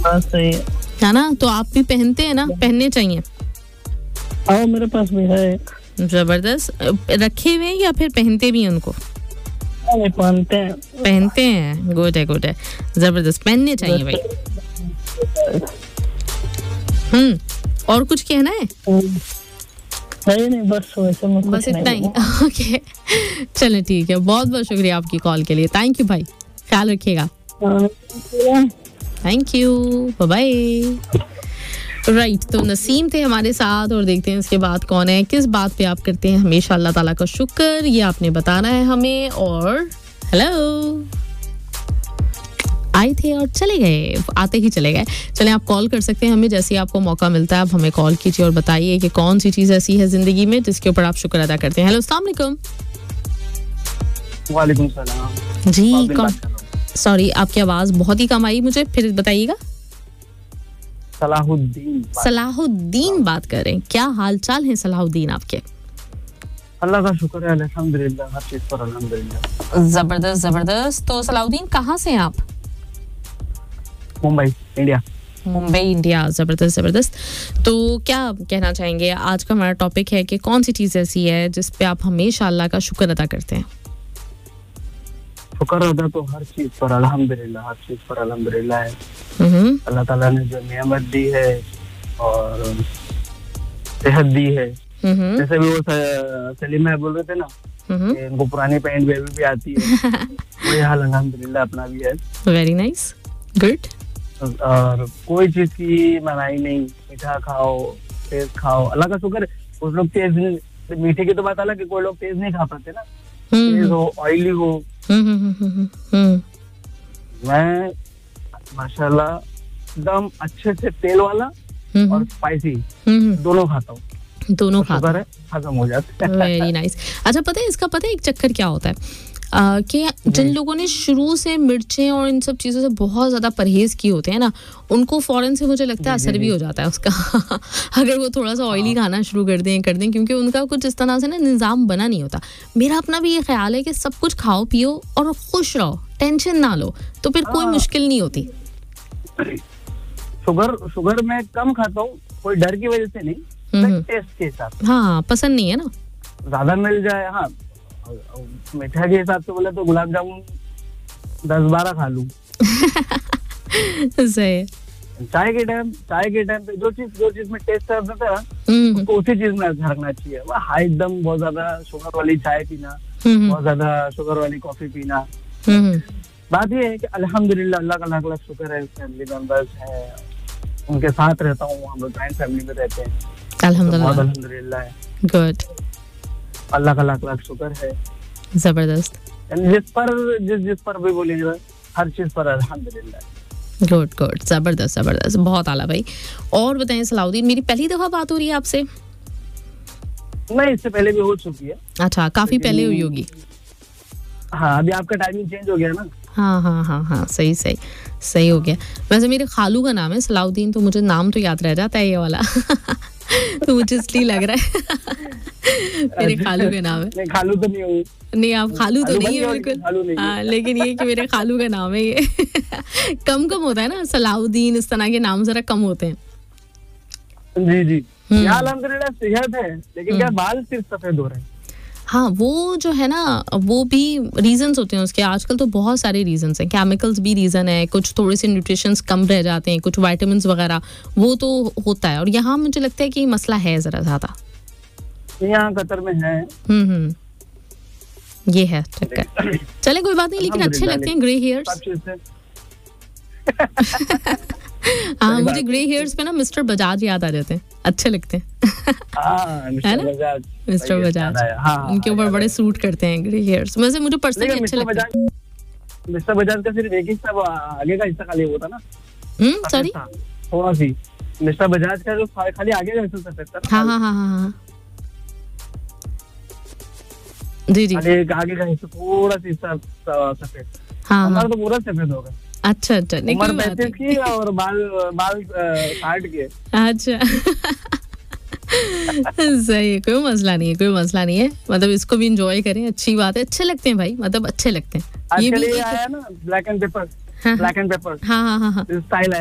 हाँ सही है ना? तो आप भी पहनते हैं ना? पहनने चाहिए। हाँ मेरे पास भी है एक। जबरदस्त। रखे हुए हैं या फिर पहनते भी हैं उनको? नहीं पहनते हैं। पहनते हैं, गुड है गुड है, जबरदस्त, पहनने चाहिए भाई। और कुछ कहना है? नहीं बस वैसे में बस इतना ही। ओके चलो ठीक है, बहुत बहुत शुक्रिया आपकी कॉल के लिए, थैंक यू भाई, ख्याल रखिएगा। Thank you, bye bye. Right, तो नसीम थे हमारे साथ और देखते हैं इसके बाद कौन है। किस बात पे आप करते हैं हमेशा अल्लाह ताला का शुक्र, ये आपने बताना है हमें। और हेलो, आए थे और चले गए, आते ही चले गए। चलें, आप कॉल कर सकते हैं हमें जैसे ही आपको मौका मिलता है, आप हमें कॉल कीजिए और बताइए कि कौन सी चीज़ ऐसी है ज़िंदगी में जिसके ऊपर आप शुक्र अदा करते हैं। हेलो, अस्सलाम वालेकुम। वालेकुम सलाम जी, कौन? सॉरी, आपकी आवाज़ बहुत ही कम आई मुझे, फिर बताइएगा। सलाहुद्दीन बात कर रहे हैं, क्या हाल चाल है सलाहुद्दीन आपके? अल्लाह का शुक्र है, अल्हम्दुलिल्लाह, हर चीज़ पर अल्हम्दुलिल्लाह। जबरदस्त जबरदस्त। तो सलाहुद्दीन कहाँ से हैं आप? मुंबई इंडिया। मुंबई इंडिया, जबरदस्त जबरदस्त। तो क्या कहना चाहेंगे, आज का हमारा टॉपिक है कि कौन सी चीज़ ऐसी है जिस पे आप हमेशा अल्लाह का शुक्र अदा करते हैं? शुक्र अदा तो हर चीज़ पर अल्हम्दुलिल्लाह, हर चीज़ पर अल्हम्दुलिल्लाह है। अल्लाह ताला ने जो नेमत दी है और सेहत दी है, जैसे भी वो सलीम भाई बोल रहे थे ना कि इनको पुरानी पैंट भी आती है, वही हाल अल्हम्दुलिल्लाह अपना भी है। Very nice, good. और कोई चीज की मनाही नहीं, मीठा खाओ, तेज खाओ, अल्लाह का शुक्र है। कुछ लोग तेज, मीठे की तो बात अलग है, कोई लोग तेज नहीं खा पाते ना, तेज हो, ऑयली हो। मैं माशाल्लाह एकदम अच्छे से तेल वाला और स्पाइसी दोनों खाता हूँ, दोनों खाता है, खत्म हो जाता है। Very nice. अच्छा, पता है इसका, पता है एक चक्कर क्या होता है कि जिन लोगों ने शुरू से मिर्चें और इन सब चीज़ों से बहुत ज़्यादा परहेज किए होते हैं ना, उनको फ़ौरन से मुझे लगता है असर भी हो जाता है उसका अगर वो थोड़ा सा ऑयली खाना शुरू कर दें क्योंकि उनका कुछ इस तरह से ना निज़ाम बना नहीं होता। मेरा अपना भी ये ख्याल है कि सब कुछ खाओ पियो और खुश रहो, टेंशन ना लो, तो फिर कोई मुश्किल नहीं होती। शुगर मैं कम खाता हूँ, कोई डर की वजह से नहीं, टेस्ट के हिसाब। हाँ, पसंद नहीं है ना, ज्यादा मिल जाए। हाँ, मीठा के हिसाब से बोले तो गुलाब जामुन 10-12 खा लूं। सही है। चाय के टाइम पे जो चीज में टेस्ट आता है उसको उसी चीज में रखना चाहिए। वो हाई एकदम बहुत ज्यादा शुगर वाली चाय पीना, बहुत ज्यादा शुगर वाली कॉफी पीना। बात ये है कि अल्हम्दुलिल्लाह, अल्लाह का लाख लाख शुक्र है, फैमिली मेंबर्स है, उनके साथ रहता हूँ, हम लोग जॉइंट फैमिली में रहते हैं, अल्हम्दुलिल्लाह है, गुड, अल्लाह का लाख लाख शुक्र है, जबरदस्त। जिस पर भी बोलिएगा, हर चीज पर अल्हम्दुलिल्लाह। गुड, जबरदस्त जबरदस्त, बहुत आला भाई। और बताएं सलाहुद्दीन, मेरी पहली दफा बात हो रही है आपसे? नहीं, इससे पहले भी हो चुकी है। अच्छा, काफी पहले हुई होगी। हाँ, अभी आपका टाइमिंग चेंज हो गया ना। हाँ, सही हो गया। वैसे मेरे खालू का नाम है सलाहुद्दीन, तो मुझे नाम तो याद रह जाता है ये वाला तो मुझे इसलिए लग रहा है मेरे खालू का नाम है। नहीं, खालू तो नहीं हूँ। नहीं, आप खालू तो नहीं है बिल्कुल। हाँ, लेकिन ये कि मेरे खालू का नाम है ये कम होता है ना, सलाहुद्दीन इस तरह के नाम जरा कम होते हैं। जी यहाँ अल्हम्दुलिल्लाह सेहत है, लेकिन क्या बाल सिर्फ सफेद हो रहे हैं। हाँ, वो जो है ना, वो भी रीजंस होते हैं उसके। आजकल तो बहुत सारे रीजंस हैं, केमिकल्स भी रीजन है, कुछ थोड़े से न्यूट्रिशंस कम रह जाते हैं, कुछ विटामिन्स वगैरह, वो तो होता है। और यहाँ मुझे लगता है कि मसला है जरा ज्यादा, यहाँ कतर में है। ये है चक्कर। चले, कोई बात नहीं, लेकिन अच्छे लगते हैं ग्रे हेयर्स। हाँ, मुझे ग्रे हेयर्स पे ना मिस्टर बजाज याद आ जाते हैं, अच्छे लगते हैं है ना, मिस्टर बजाज। उनके ऊपर बड़े सूट करते हैं ग्रे हेयर्स, वैसे मुझे पर्सनली अच्छे लगते हैं। मिस्टर बजाज का सिर्फ एक हिस्सा, आगे का हिस्सा खाली होता ना। सॉरी, थोड़ा सी मिस्टर बजाज का जो खाली आगे का हिस्सा सफेद था। हाँ जी, आगे का हिस्सा थोड़ा सा हिस्सा सफेद। हमारा तो पूरा सफेद होगा। अच्छा, नहीं कोई बात नहीं, और बाल काट के। अच्छा सही है, कोई मसला नहीं है, मतलब इसको भी एंजॉय करें, अच्छी बात है, अच्छे लगते हैं भाई, मतलब अच्छे लगते हैं। ये भी आया ना ब्लैक एंड पेपर। हाँ, स्टाइल है।